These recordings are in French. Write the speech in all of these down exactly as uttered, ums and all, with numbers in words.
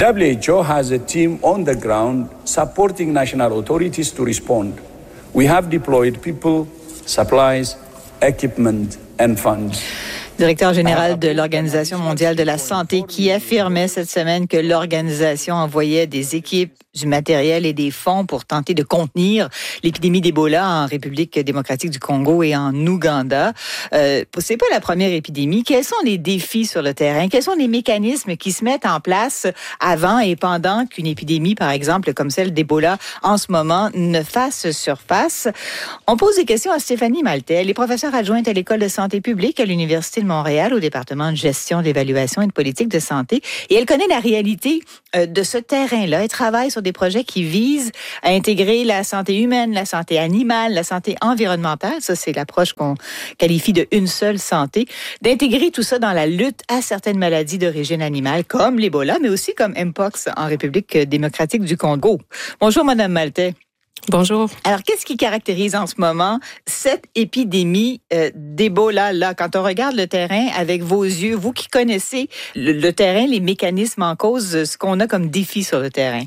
W H O has a team on the ground supporting national authorities to respond. We have deployed people, supplies, equipment and funds. Directeur général de l'Organisation mondiale de la santé qui affirmait cette semaine que l'organisation envoyait des équipes, du matériel et des fonds pour tenter de contenir l'épidémie d'Ebola en République démocratique du Congo et en Ouganda. Euh, c'est pas la première épidémie. Quels sont les défis sur le terrain? Quels sont les mécanismes qui se mettent en place avant et pendant qu'une épidémie, par exemple, comme celle d'Ebola en ce moment, ne fasse surface? On pose des questions à Stéphanie Maltais. Elle est professeure adjointe à l'École de santé publique à l'Université de Montréal au département de gestion, d'évaluation et de politique de santé. Et elle connaît la réalité euh, de ce terrain-là. Elle travaille sur des projets qui visent à intégrer la santé humaine, la santé animale, la santé environnementale. Ça, c'est l'approche qu'on qualifie de une seule santé. D'intégrer tout ça dans la lutte à certaines maladies d'origine animale, comme l'Ebola, mais aussi comme Mpox en République démocratique du Congo. Bonjour, Madame Maltais. Bonjour. Alors, qu'est-ce qui caractérise en ce moment cette épidémie euh, d'Ebola-là? Quand on regarde le terrain avec vos yeux, vous qui connaissez le, le terrain, les mécanismes en cause, ce qu'on a comme défi sur le terrain.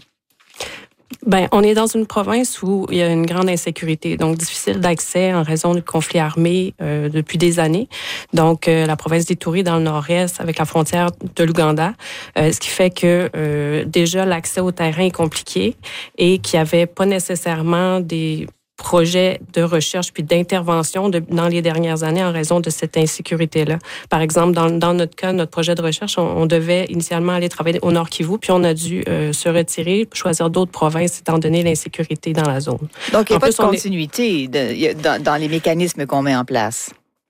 Ben, on est dans une province où il y a une grande insécurité, donc difficile d'accès en raison du conflit armé euh, depuis des années. Donc, euh, la province d'Ituri dans le nord-est, avec la frontière de l'Ouganda, euh, ce qui fait que euh, déjà l'accès au terrain est compliqué et qu'il n'y avait pas nécessairement des projets de recherche puis d'intervention de, dans les dernières années en raison de cette insécurité-là. Par exemple, dans, dans notre cas, notre projet de recherche, on, on devait initialement aller travailler au Nord Kivu, puis on a dû euh, se retirer, choisir d'autres provinces étant donné l'insécurité dans la zone. Donc, il n'y a en pas plus, de continuité de, dans, dans les mécanismes qu'on met en place.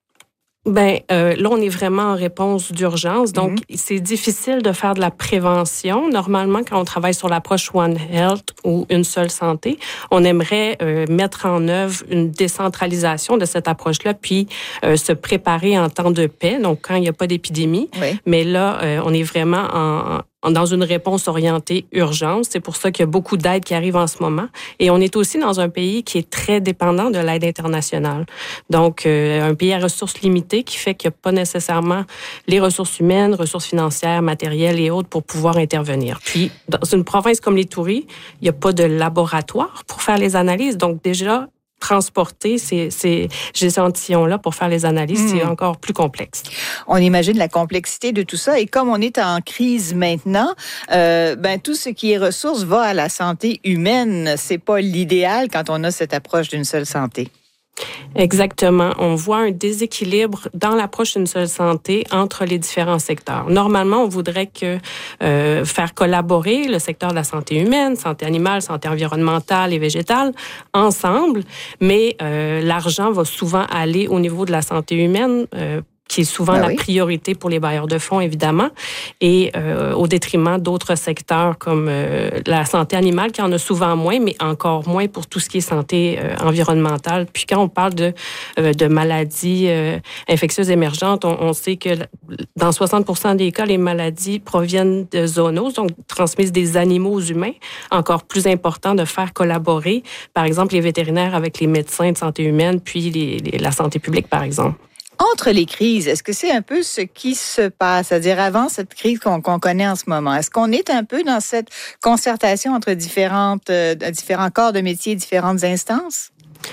Ben euh, là, on est vraiment en réponse d'urgence, donc mm-hmm. c'est difficile de faire de la prévention. Normalement, quand on travaille sur l'approche One Health ou une seule santé, on aimerait euh, mettre en œuvre une décentralisation de cette approche-là, puis euh, se préparer en temps de paix, donc quand il n'y a pas d'épidémie. Oui. Mais là, euh, on est vraiment en, en dans une réponse orientée urgence. C'est pour ça qu'il y a beaucoup d'aides qui arrivent en ce moment. Et on est aussi dans un pays qui est très dépendant de l'aide internationale. Donc, euh, un pays à ressources limitées qui fait qu'il n'y a pas nécessairement les ressources humaines, ressources financières, matérielles et autres pour pouvoir intervenir. Puis, dans une province comme l'Ituri, il n'y a pas de laboratoire pour faire les analyses. Donc, déjà, transporter ces, ces échantillons-là pour faire les analyses, mmh. c'est encore plus complexe. On imagine la complexité de tout ça. Et comme on est en crise maintenant, euh, ben, tout ce qui est ressources va à la santé humaine. C'est pas l'idéal quand on a cette approche d'une seule santé. Exactement. On voit un déséquilibre dans l'approche d'une seule santé entre les différents secteurs. Normalement, on voudrait que euh, faire collaborer le secteur de la santé humaine, santé animale, santé environnementale et végétale ensemble, mais euh, l'argent va souvent aller au niveau de la santé humaine euh, qui est souvent ben la oui. priorité pour les bailleurs de fonds, évidemment, et euh, au détriment d'autres secteurs comme euh, la santé animale, qui en a souvent moins, mais encore moins pour tout ce qui est santé euh, environnementale. Puis quand on parle de, euh, de maladies euh, infectieuses émergentes, on, on sait que dans soixante pour cent des cas, les maladies proviennent de zoonoses, donc transmises des animaux aux humains. Encore plus important de faire collaborer, par exemple, les vétérinaires avec les médecins de santé humaine, puis les, les, la santé publique, par exemple. Entre les crises, est-ce que c'est un peu ce qui se passe, c'est-à-dire avant cette crise qu'on, qu'on connaît en ce moment? Est-ce qu'on est un peu dans cette concertation entre différentes, euh, différents corps de métier, différentes instances?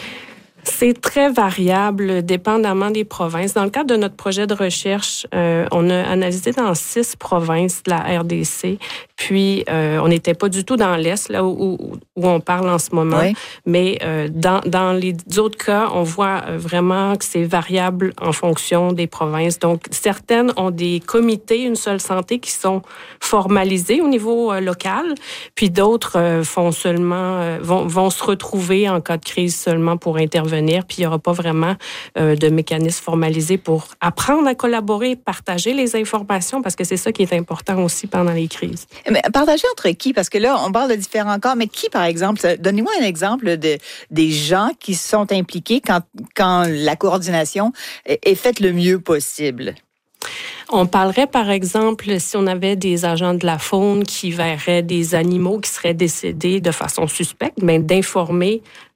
C'est très variable, dépendamment des provinces. Dans le cadre de notre projet de recherche, euh, on a analysé dans six provinces de la R D C. Puis, euh, on n'était pas du tout dans l'Est, là où, où on parle en ce moment. Oui. Mais euh, dans, dans les autres cas, on voit vraiment que c'est variable en fonction des provinces. Donc, certaines ont des comités, une seule santé, qui sont formalisés au niveau euh, local. Puis d'autres euh, font seulement, euh, vont, vont se retrouver en cas de crise seulement pour intervenir. Puis, il n'y aura pas vraiment euh, de mécanisme formalisé pour apprendre à collaborer, partager les informations, parce que c'est ça qui est important aussi pendant les crises. Mais partager entre qui? Parce que là, on parle de différents corps, mais qui, par exemple? Donnez-moi un exemple de, des gens qui sont impliqués quand, quand la coordination est faite le mieux possible. On parlerait, par exemple, si on avait des agents de la faune qui verraient des animaux qui seraient décédés de façon suspecte, bien, d'informer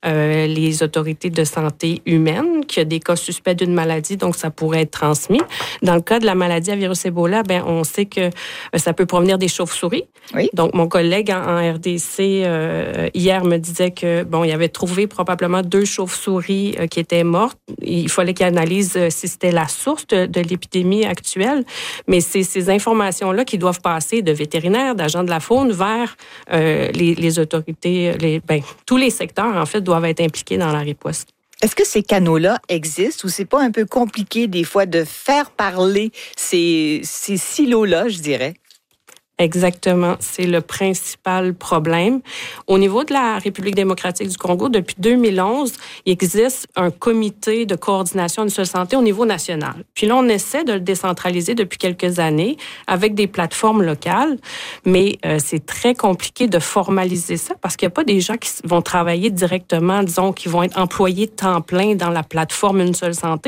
euh, les autorités de santé humaine qu'il y a des cas suspects d'une maladie, donc ça pourrait être transmis. Dans le cas de la maladie à virus Ebola, ben on sait que euh, ça peut provenir des chauves-souris. Oui. Donc, mon collègue en, en R D C euh, hier me disait que bon, il avait trouvé probablement deux chauves-souris euh, qui étaient mortes. Il fallait qu'il analyse euh, si c'était la source de, de l'épidémie actuelle. Mais c'est ces informations-là qui doivent passer de vétérinaires, d'agents de la faune vers euh, les, les autorités. Les, ben, tous les secteurs, en fait, doivent être impliqués dans la riposte. Est-ce que ces canaux-là existent ou c'est pas un peu compliqué des fois de faire parler ces, ces silos-là, je dirais? Exactement. C'est le principal problème. Au niveau de la République démocratique du Congo, depuis deux mille onze, il existe un comité de coordination de la santé au niveau national. Puis là, on essaie de le décentraliser depuis quelques années avec des plateformes locales, mais euh, c'est très compliqué de formaliser ça parce qu'il n'y a pas des gens qui vont travailler directement, disons, qui vont être employés de temps plein dans la plateforme Une seule santé.